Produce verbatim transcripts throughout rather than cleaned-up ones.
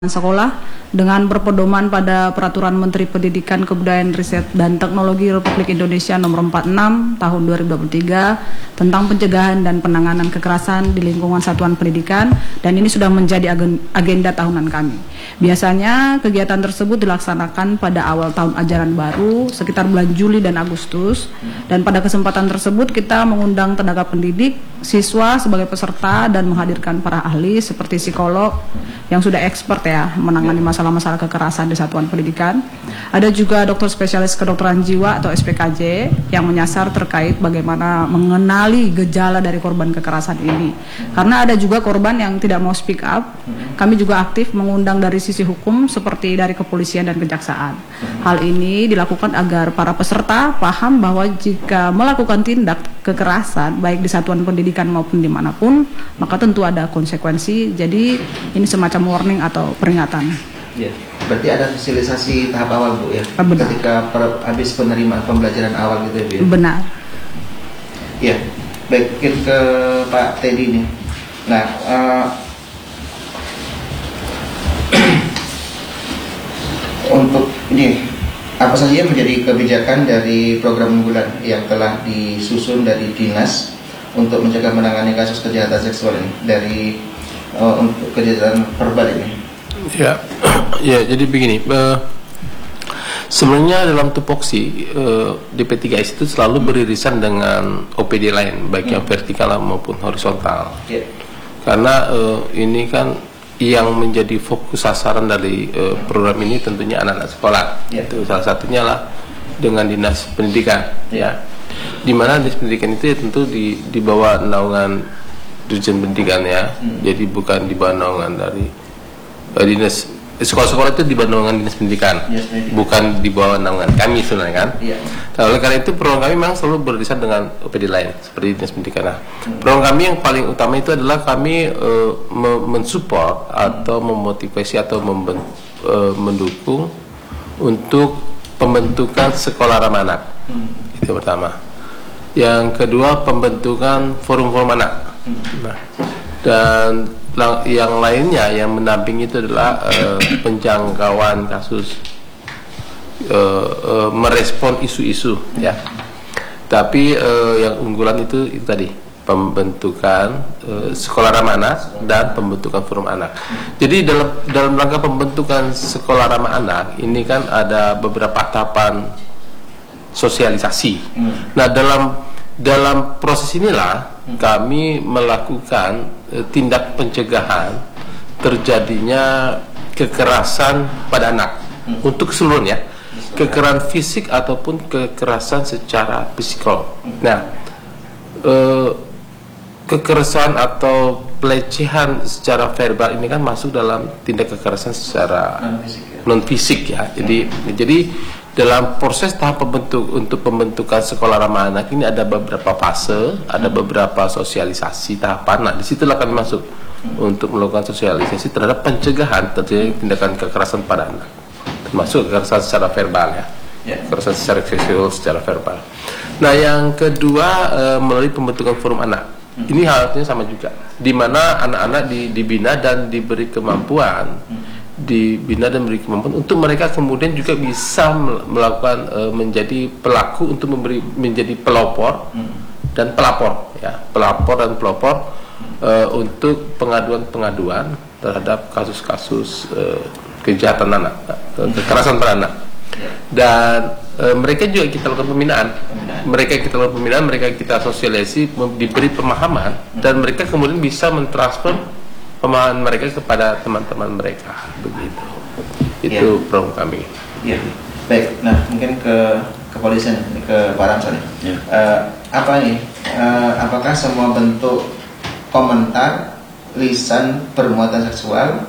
sekolah dengan berpedoman pada Peraturan Menteri Pendidikan, Kebudayaan, Riset, dan Teknologi Republik Indonesia Nomor empat puluh enam Tahun dua ribu dua puluh tiga tentang pencegahan dan penanganan kekerasan di lingkungan satuan pendidikan, dan ini sudah menjadi agenda tahunan kami. Biasanya kegiatan tersebut dilaksanakan pada awal tahun ajaran baru sekitar bulan Juli dan Agustus, dan pada kesempatan tersebut kita mengundang tenaga pendidik, siswa sebagai peserta, dan menghadirkan para ahli seperti psikolog yang sudah expert ya menangani masalah-masalah kekerasan di satuan pendidikan. Ada juga dokter spesialis kedokteran jiwa atau S P K J yang menyasar terkait bagaimana mengenali gejala dari korban kekerasan ini. Karena ada juga korban yang tidak mau speak up, kami juga aktif mengundang dari sisi hukum seperti dari kepolisian dan kejaksaan. Hal ini dilakukan agar para peserta paham bahwa jika melakukan tindak kekerasan baik di satuan pendidikan maupun dimanapun, maka tentu ada konsekuensi. Jadi ini semacam warning atau peringatan. Ya, berarti ada sosialisasi tahap awal Bu ya? Benar. Ketika per, habis penerimaan pembelajaran awal gitu ya Bu ya? Benar. Ya, baik, mungkin ke Pak Teddy nih. Nah, uh, untuk ini apa saja yang menjadi kebijakan dari program unggulan yang telah disusun dari dinas untuk mencegah menangani kasus kejahatan seksual ini dari uh, untuk kejahatan verbal ini? Ya, ya jadi begini. Uh, sebenarnya dalam tupoksi uh, D P tiga S itu selalu beririsan dengan O P D lain, baik yang vertikal maupun horizontal. Yeah. Karena uh, ini kan yang menjadi fokus sasaran dari uh, program ini tentunya anak-anak sekolah. Yeah. Itu salah satunya lah dengan dinas pendidikan. Yeah. Ya, di mana dinas pendidikan itu ya tentu di di bawah naungan dirjen pendidikan ya. Mm. Jadi bukan di bawah naungan dari uh, dinas sekolah-sekolah itu di bawah naungan dinas pendidikan, yes, bukan di bawah naungan kami sebenarnya kan. Yeah. Nah, oleh karena itu program kami memang selalu beririsan dengan O P D lain seperti dinas pendidikan. Nah, hmm. program kami yang paling utama itu adalah kami uh, mensupport atau memotivasi atau memben, uh, mendukung untuk pembentukan sekolah ramah anak. Hmm. Itu pertama. Yang kedua, pembentukan forum-forum anak. Hmm. Nah, dan yang lainnya yang mendampingi itu adalah uh, penjangkauan kasus, uh, uh, merespon isu-isu ya. Tapi uh, yang unggulan itu itu tadi pembentukan uh, sekolah ramah anak dan pembentukan forum anak. Jadi dalam dalam rangka pembentukan sekolah ramah anak ini kan ada beberapa tahapan sosialisasi. Nah, dalam dalam proses inilah kami melakukan eh, tindak pencegahan terjadinya kekerasan pada anak hmm. untuk keseluruhannya, kekerasan fisik ataupun kekerasan secara psikolog. Hmm. Nah, eh, kekerasan atau pelecehan secara verbal ini kan masuk dalam tindak kekerasan secara non fisik ya. Jadi hmm. jadi dalam proses tahap pembentuk untuk pembentukan sekolah ramah anak ini ada beberapa fase, ada beberapa sosialisasi tahapan. Nah, disitulah kami masuk hmm. untuk melakukan sosialisasi terhadap pencegahan terjadi tindakan kekerasan pada anak, termasuk kekerasan secara verbal ya, yeah. kekerasan secara seksual secara verbal. Nah, yang kedua e, melalui pembentukan forum anak. Hmm. Ini halnya sama juga, di mana anak-anak di, dibina dan diberi kemampuan. Hmm. dibina dan memberi kemampuan untuk mereka kemudian juga bisa melakukan e, menjadi pelaku untuk memberi menjadi pelopor hmm. dan pelapor ya pelapor dan pelopor e, untuk pengaduan-pengaduan terhadap kasus-kasus e, kejahatan anak, kekerasan pada anak. Dan e, mereka juga kita lakukan pembinaan, mereka kita lakukan pembinaan, mereka kita sosialisasi, diberi pemahaman, dan mereka kemudian bisa mentransfer pemahaman mereka kepada teman-teman mereka, begitu. Itu ya. Program kami. Ya. Baik. Nah, mungkin ke kepolisian, ke Pak Ramson. Ya. Uh, apa nih? Uh, apakah semua bentuk komentar, lisan bermuatan seksual,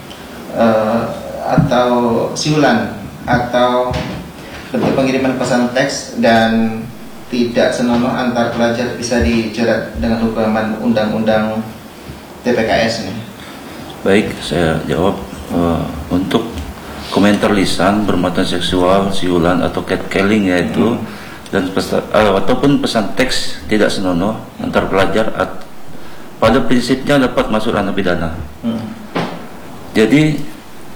uh, atau siulan, atau bentuk pengiriman pesan teks dan tidak senonoh antar pelajar bisa dijerat dengan hukuman undang-undang T P K S ini? Baik, saya jawab. Uh, untuk komentar lisan bermuatan seksual, siulan atau catcalling yaitu hmm. dan pesta, uh, ataupun pesan teks tidak senonoh antar pelajar at, pada prinsipnya dapat masuk ranah pidana. Hmm. Jadi